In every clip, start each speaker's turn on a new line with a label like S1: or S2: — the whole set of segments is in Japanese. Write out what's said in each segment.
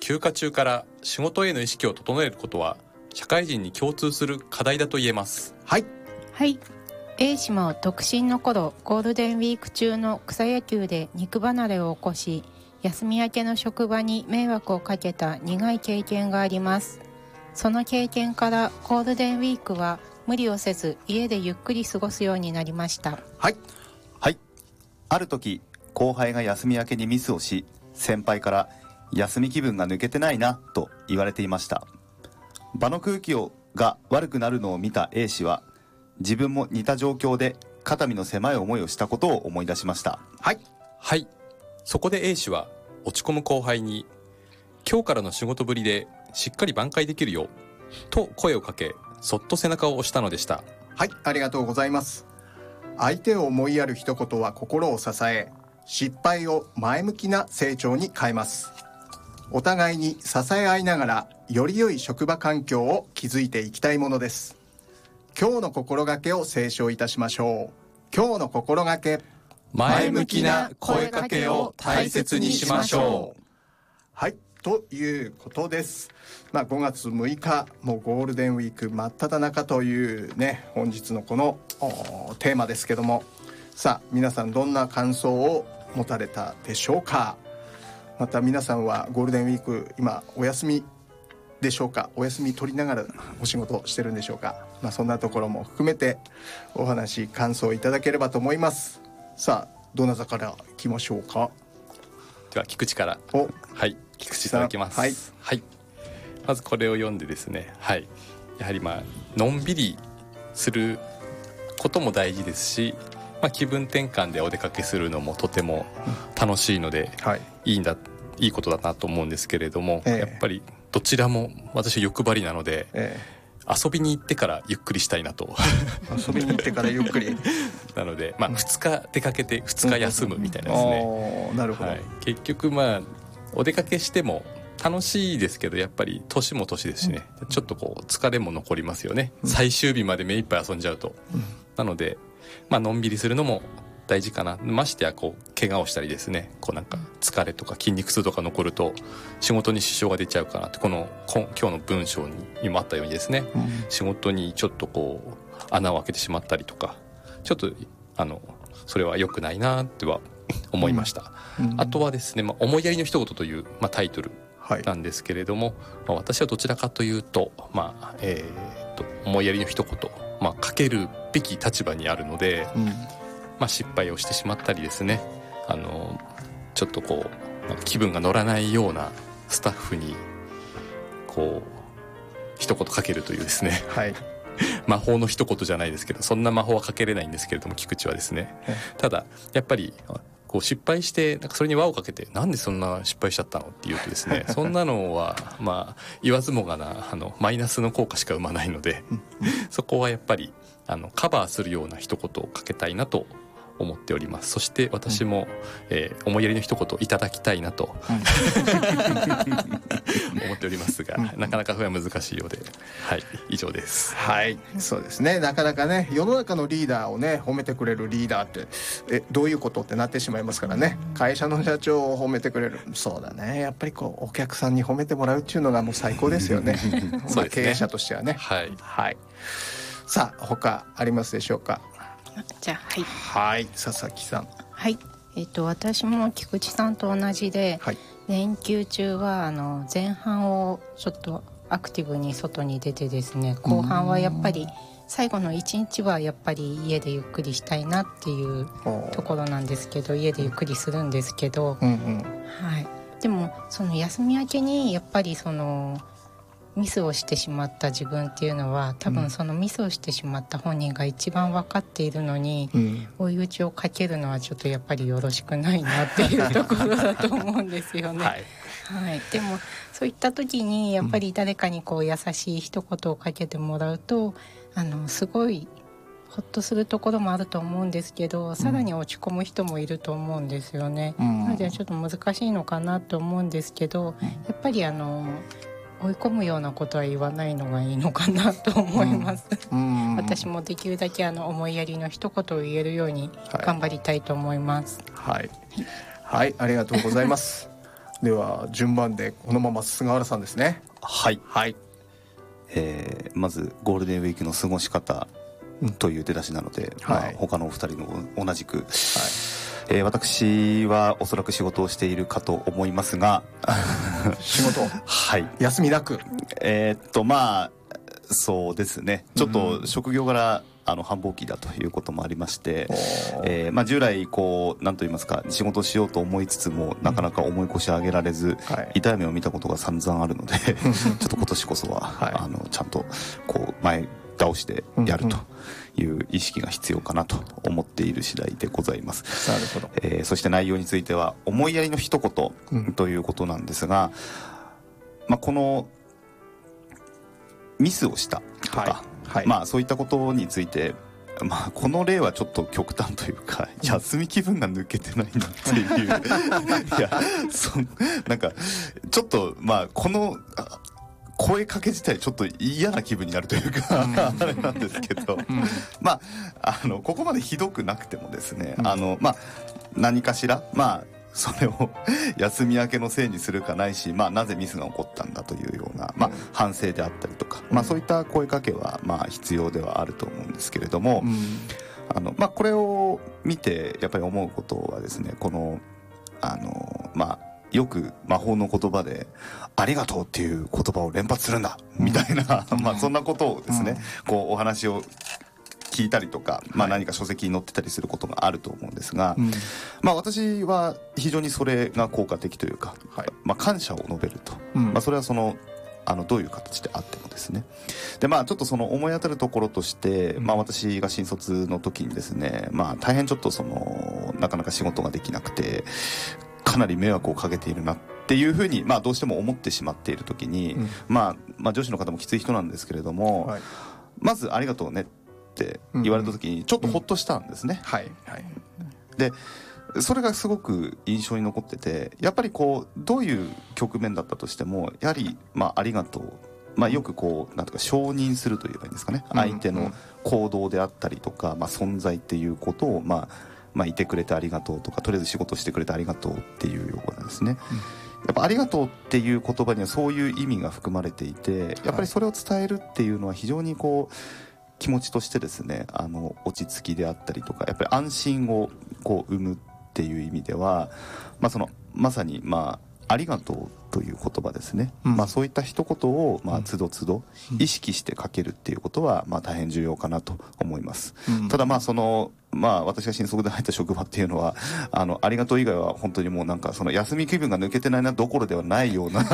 S1: 休暇中から仕事への意識を整えることは社会人に共通する課題だと言えます。
S2: はい
S3: はい。A 氏も独身の頃、ゴールデンウィーク中の草野球で肉離れを起こし、休み明けの職場に迷惑をかけた苦い経験があります。その経験からゴールデンウィークは無理をせず家でゆっくり過ごすようになりました。
S2: はい。
S4: ある時、後輩が休み明けにミスをし、先輩から休み気分が抜けてないなと言われていました。場の空気が悪くなるのを見た A 氏は、自分も似た状況で肩身の狭い思いをしたことを思い出しました。
S1: はい。そこで A 氏は落ち込む後輩に、今日からの仕事ぶりでしっかり挽回できるよと声をかけ、そっと背中を押したのでした。
S2: はい、ありがとうございます。相手を思いやる一言は心を支え、失敗を前向きな成長に変えます。お互いに支え合いながら、より良い職場環境を築いていきたいものです。今日の心がけを斉唱いたしましょう。今日の心がけ、
S1: 前向きな声かけを大切にしましょう。
S2: はい、ということです。5月6日、もうゴールデンウィーク真っ只中というね、本日のこのテーマですけども、さあ皆さんどんな感想を持たれたでしょうか。また皆さんはゴールデンウィーク今お休みでしょうか。お休み取りながらお仕事してるんでしょうか。そんなところも含めてお話感想いただければと思います。さあどなたからいきましょうか。
S1: では菊池から菊池いただきます。はい、まずこれを読んでですね、やはりのんびりすることも大事ですし、気分転換でお出かけするのもとても楽しいので、いいことだなと思うんですけれども、やっぱりどちらも私欲張りなので、遊びに行ってからゆっくりしたいなと
S2: 遊びに行ってからゆっくり
S1: なので、2日出かけて2日休むみたいなですね。
S2: なるほど。
S1: 結局お出かけしても楽しいですけど、やっぱり年も年ですしね、ちょっと疲れも残りますよね、最終日まで目いっぱい遊んじゃうと。なのでのんびりするのも大事かな。ましてや怪我をしたりですね、疲れとか筋肉痛とか残ると仕事に支障が出ちゃうかなって、今日の文章にもあったようにですね、仕事にちょっと穴を開けてしまったりとか、ちょっとそれは良くないなっては思いました。あとはですね、思いやりの一言という、タイトルなんですけれども、私はどちらかというと、思いやりの一言、かけるべき立場にあるので、失敗をしてしまったりですね、ちょっと気分が乗らないようなスタッフに一言かけるというですね、魔法の一言じゃないですけど、そんな魔法はかけれないんですけれども、菊池はですね、ただやっぱり失敗してそれに輪をかけて、なんでそんな失敗しちゃったのって言うとですねそんなのは言わずもがなマイナスの効果しか生まないのでそこはやっぱりカバーするような一言をかけたいなと思っております。そして私も、思いやりの一言いただきたいなと、思っておりますが、なかなかそれは難しいようで、以上です。
S2: そうですね、なかなかね、世の中のリーダーをね褒めてくれるリーダーってどういうことってなってしまいますからね。会社の社長を褒めてくれる、そうだね、やっぱりお客さんに褒めてもらうっていうのがもう最高ですよね経営者としてはね。さあ他ありますでしょうか。
S3: じゃ
S2: あ佐々木さん。
S3: 私も菊池さんと同じで、連休中は前半をちょっとアクティブに外に出てですね、後半はやっぱり最後の1日はやっぱり家でゆっくりしたいなっていうところなんですけど、家でゆっくりするんですけど、でもその休み明けにやっぱりミスをしてしまった自分っていうのは、多分そのミスをしてしまった本人が一番分かっているのに、追い打ちをかけるのはちょっとやっぱりよろしくないなっていうところだと思うんですよね。でもそういった時にやっぱり誰かに優しい一言をかけてもらうと、すごいほっとするところもあると思うんですけど、さらに落ち込む人もいると思うんですよね。なのでちょっと難しいのかなと思うんですけど、やっぱり追い込むようなことは言わないのがいいのかなと思います。私もできるだけ思いやりの一言を言えるように頑張りたいと思います。
S2: ありがとうございますでは順番でこのまま菅原さんですね。
S4: はい、
S2: はい。
S4: まずゴールデンウィークの過ごし方という出だしなので、
S2: はい、
S4: 他のお二人の同じく、私はおそらく仕事をしているかと思いますが
S2: 仕事
S4: はい、
S2: 休みなく
S4: まあそうですね、ちょっと職業柄繁忙期だということもありまして、従来こう何と言いますか、仕事しようと思いつつもなかなか重い腰を上げられず、痛い目を見たことが散々あるのでちょっと今年こそは、ちゃんとこう前倒してやるという意識が必要かなと思っている次第でございます。
S2: なるほど。
S4: そして内容については思いやりの一言ということなんですが、このミスをしたとか、そういったことについて、この例はちょっと極端というか、休み気分が抜けてないんだっていういやなんかちょっとこの声かけ自体ちょっと嫌な気分になるというかあれなんですけど、ここまでひどくなくてもですね、何かしらそれを休み明けのせいにするかないし、なぜミスが起こったんだというような、反省であったりとか、そういった声かけは必要ではあると思うんですけれども、これを見てやっぱり思うことはですね、このよく魔法の言葉でありがとうっていう言葉を連発するんだみたいな、そんなことをですね、こうお話を聞いたりとか、何か書籍に載ってたりすることがあると思うんですが、私は非常にそれが効果的というか、感謝を述べると、それはそのどういう形であってもですね。でちょっとその思い当たるところとして、私が新卒の時にですね、大変ちょっとなかなか仕事ができなくてかなり迷惑をかけているなっていうふうに、どうしても思ってしまっている時に、上司の方もきつい人なんですけれども、まずありがとうねって言われた時にちょっとほっとしたんですね。でそれがすごく印象に残ってて、やっぱりこうどういう局面だったとしてもやはりありがとう、よくこうなんとか承認するといえばいいんですかね、相手の行動であったりとか、存在っていうことをいてくれてありがとうとか、とりあえず仕事してくれてありがとうっていうようなですね、やっぱありがとうっていう言葉にはそういう意味が含まれていて、やっぱりそれを伝えるっていうのは非常にこう気持ちとしてですね、落ち着きであったりとか、やっぱり安心をこう生むっていう意味では、まさにありがとうという言葉ですね、そういった一言をつどつど意識してかけるっていうことは大変重要かなと思います。ただ私が新卒で入った職場っていうのはありがとう以外は本当にもうなんかその休み気分が抜けてないなどころではないような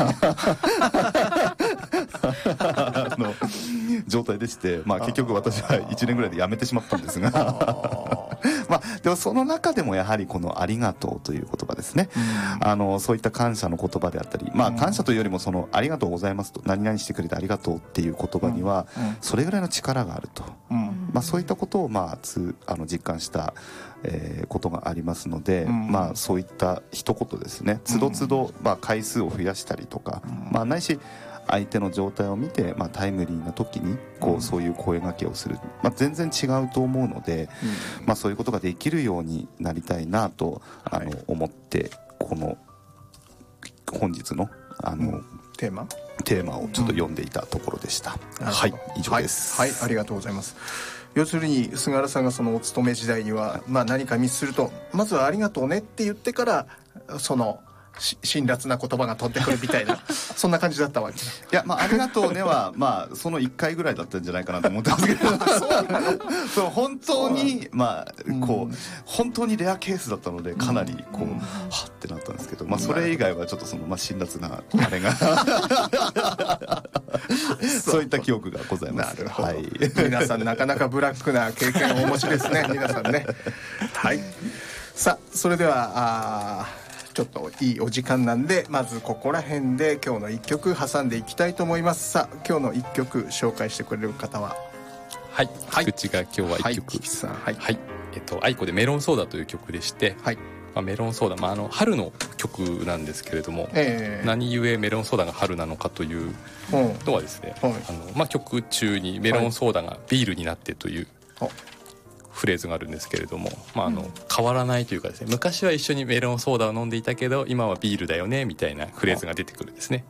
S4: 状態でして、結局私は1年ぐらいで辞めてしまったんですがでもその中でもやはりこのありがとうという言葉ですね、そういった感謝の言葉であったり、感謝というよりもそのありがとうございますと、何々してくれてありがとうっていう言葉にはそれぐらいの力があると、そういったことを実感したことがありますので、そういった一言ですね、つどつど回数を増やしたりとか、ないし相手の状態を見て、タイムリーな時にそういう声掛けをする、全然違うと思うので、そういうことができるようになりたいなと思って、この本日の
S2: テーマ
S4: をちょっと読んでいたところでした。はい、以上です。
S2: はい、ありがとうございます。要するに菅原さんがそのお勤め時代には、何かミスするとまずはありがとうねって言ってからその辛辣な言葉が飛んでくるみたいなそんな感じだったわけ。い
S4: や、ありがとうねはその1回ぐらいだったんじゃないかなと思ってますけどそう本当に本当にレアケースだったので、かなりはってなったんですけど、それ以外はちょっとその辛辣なあれがそういった記憶がございます。
S2: なるほど、皆さんなかなかブラックな経験をお持ちですね皆さんね。はい、さあそれではちょっといいお時間なんで、まずここら辺で今日の一曲挟んでいきたいと思います。さあ今日の一曲紹介してくれる方は、
S1: 菊池が今日は一曲、愛子でメロンソーダという曲でして、メロンソーダ、春の曲なんですけれども、何故メロンソーダが春なのかというのはですね、曲中にメロンソーダがビールになってというフレーズがあるんですけれども、変わらないというかですね、昔は一緒にメロンソーダを飲んでいたけど今はビールだよねみたいなフレーズが出てくるんですね。